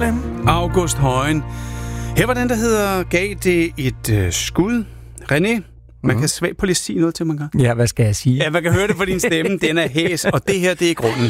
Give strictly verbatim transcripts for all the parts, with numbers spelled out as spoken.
det. August Højen. Her var den, der hedder Gav det et øh, skud. René, man mm. kan svært på lige sige noget til, man kan. Ja, hvad skal jeg sige? Ja, man kan høre det på din stemme. Den er hæs, og det her, det er grunden.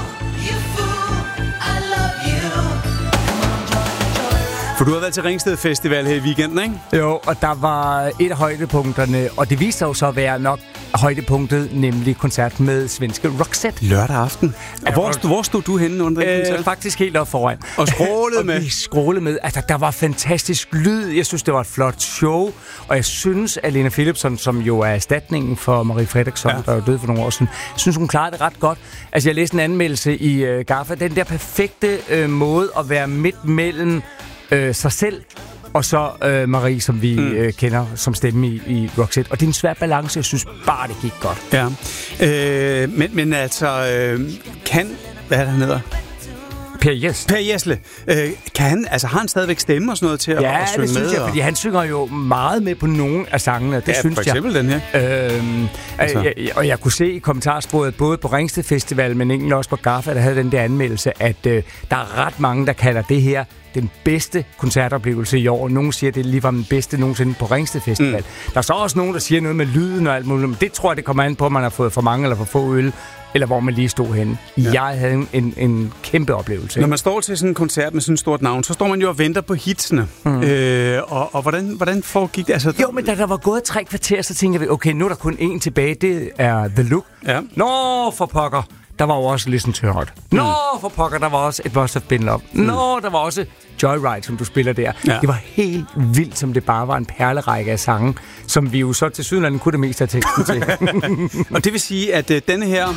For du har været til Ringsted Festival her i weekenden, ikke? Jo, og der var et af højdepunkterne, og det viste sig jo så at være nok højdepunktet, nemlig koncert med svenske Roxette. Lørdag aften. Og hvor, stod, hvor stod du henne under den koncert? Øh, faktisk helt op foran. Og skrålede med? Og vi skrålede med. Altså, der var fantastisk lyd. Jeg synes, det var et flot show. Og jeg synes, at Lena Philipsson, som jo er erstatningen for Marie Fredriksson, ja. der er død for nogle år siden, synes, hun klarede det ret godt. Altså, jeg læste en anmeldelse i uh, Gaffa. Den der perfekte uh, måde at være midt mellem uh, sig selv og så øh, Marie, som vi mm. øh, kender som stemme i, i Roxette. Og det er en svær balance. Jeg synes bare, det gik godt. Ja. Øh, men, men altså, øh, kan... Hvad er det, han hedder? Per Jes. Per Jesle. Øh, kan han, altså, har han stadigvæk stemme og sådan noget til at, ja, at synge med? Ja, det synes jeg, og... fordi han synger jo meget med på nogle af sangene. Det ja, synes for eksempel jeg. den her. Øhm, altså. jeg, og jeg kunne se i kommentarsporet, både på Ringsted Festival, men egentlig også på Gaffa, der havde den der anmeldelse, at øh, der er ret mange, der kalder det her den bedste koncertoplevelse i år. Nogle siger, at det er ligefrem den bedste nogensinde på Ringsted Festival. Mm. Der er så også nogen, der siger noget med lyden og alt muligt. Men det tror jeg, det kommer an på, om man har fået for mange eller for få øl, eller hvor man lige stod henne. Ja. Jeg havde en, en kæmpe oplevelse. Når man står til sådan en koncert med sådan et stort navn, så står man jo og venter på hitsene. Mm. Øh, og og hvordan, hvordan foregik det? Altså, jo, men da der var gået tre kvarter, så tænkte jeg, okay, nu er der kun én tilbage. Det er The Look. Ja. Nå, for pokker. Der var jo også Listen to Heart. Nå, for pokker, der var også et Must Have Been Love. Mm. Nå, der var også Joyride, som du spiller der. Ja. Det var helt vildt, som det bare var en perlerække af sange, som vi jo så til sydenlanden kunne det meste af teksten til. Og det vil sige, at øh, denne her,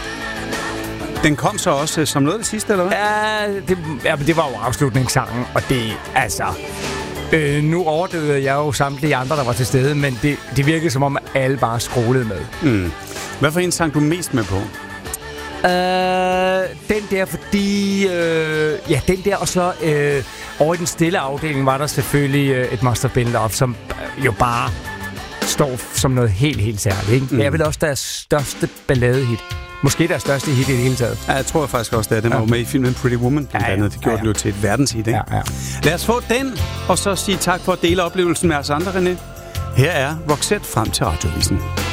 den kom så også øh, som noget af det sidste, eller hvad? Ja, det, ja, det var jo afslutningssangen, og det, altså... Øh, nu overdøde jeg jo samtlige andre, der var til stede, men det, det virkede som om, alle bare skrålede med. Mm. Hvad for en sang du mest med på? Øh, den der, fordi... Øh, ja, den der, og så øh, over i den stille afdeling var der selvfølgelig øh, et Must Have Been Love, som øh, jo bare står som noget helt, helt særligt. Ikke? Mm. Men jeg vil også deres største balladehit. Måske deres største hit i det hele taget. Ja, jeg tror faktisk også, det er. Den var ja. med i filmen Pretty Woman, blandt andet. Det gjorde ja, ja. det jo til et verdenshit, ikke? Ja, ja. Lad os få den, og så sige tak for at dele oplevelsen med os andre, René. Her er Roxette frem til Radioavisen.